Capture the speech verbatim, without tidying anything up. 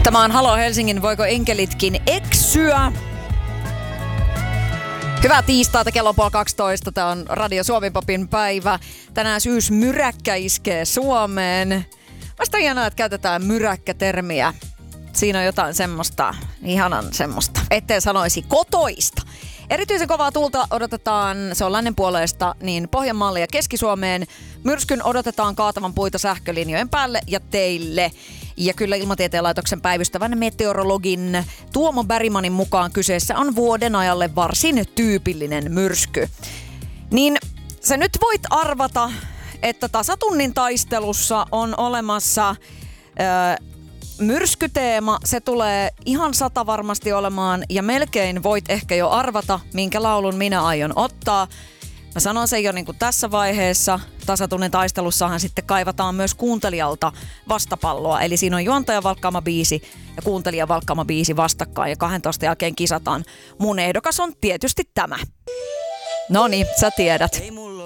Tämä on Halo Helsingin Voiko enkelitkin eksyä? Hyvää tiistaita, kello on puoli kaksitoista. Tämä on Radio Suomi-popin päivä. Tänään syysmyräkkä iskee Suomeen. Vasta hienoa, että käytetään myräkkä-termiä. Siinä on jotain semmoista, ihanan semmoista, ettei sanoisi kotoista. Erityisen kovaa tuulta odotetaan, se on lännen puolesta, niin Pohjanmaalle ja Keski-Suomeen. Myrskyn odotetaan kaatavan puita sähkölinjojen päälle ja teille. Ja kyllä Ilmatieteen laitoksen päivystävän meteorologin Tuomo Bergmanin mukaan kyseessä on vuoden ajalle varsin tyypillinen myrsky. Niin sä nyt voit arvata, että tasatunnin taistelussa on olemassa Öö, myrskyteema, se tulee ihan sata varmasti olemaan ja melkein voit ehkä jo arvata, minkä laulun minä aion ottaa. Mä sanon sen jo niin kuin tässä vaiheessa. Tasatunnin taistelussahan sitten kaivataan myös kuuntelijalta vastapalloa. Eli siinä on juontajan valkkaama biisi ja kuuntelijan valkkaama biisi vastakkain ja kahdentoista jälkeen kisataan. Mun ehdokas on tietysti tämä. Noniin, sä tiedät. Ei mulla